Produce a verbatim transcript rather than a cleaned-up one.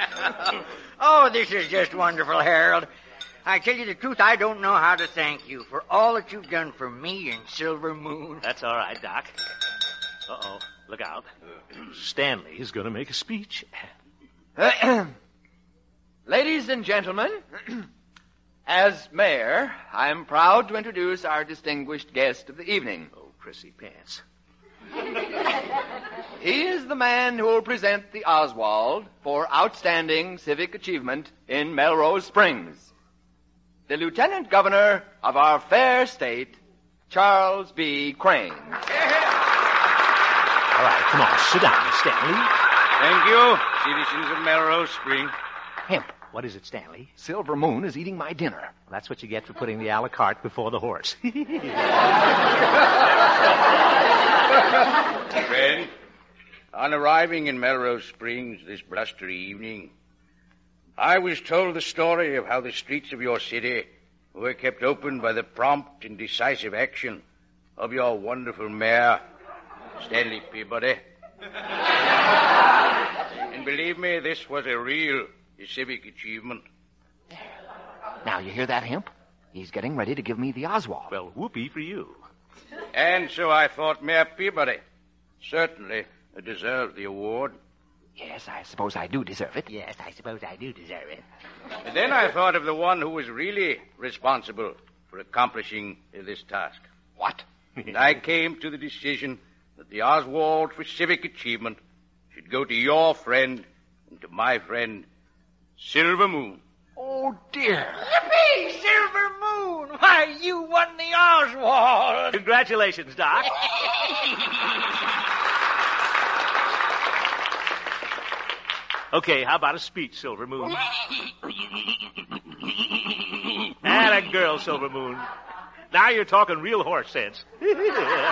Oh, this is just wonderful, Harold. I tell you the truth, I don't know how to thank you for all that you've done for me and Silver Moon. That's all right, Doc. Uh-oh. Look out. Stanley is going to make a speech. Ladies and gentlemen, as mayor, I am proud to introduce our distinguished guest of the evening. Oh, prissy pants. He is the man who will present the Oswald for outstanding civic achievement in Melrose Springs. The Lieutenant Governor of our fair state, Charles B. Crane. All right, come on, sit down, Stanley. Thank you, citizens of Melrose Springs. Hemp. What is it, Stanley? Silver Moon is eating my dinner. Well, that's what you get for putting the a la carte before the horse. Friend, on arriving in Melrose Springs this blustery evening, I was told the story of how the streets of your city were kept open by the prompt and decisive action of your wonderful mayor, Stanley Peabody. And believe me, this was a real civic achievement. Now, you hear that, Hemp? He's getting ready to give me the Oswald. Well, whoopee for you. And so I thought Mayor Peabody certainly deserved the award. Yes, I suppose I do deserve it. Yes, I suppose I do deserve it. And then I thought of the one who was really responsible for accomplishing this task. What? And I came to the decision that the Oswald for civic achievement should go to your friend and to my friend, Silver Moon. Oh, dear. Yippee, Silver Moon! Why, you won the Oswald! Congratulations, Doc. Okay, how about a speech, Silver Moon? And a girl, Silver Moon. Now you're talking real horse sense.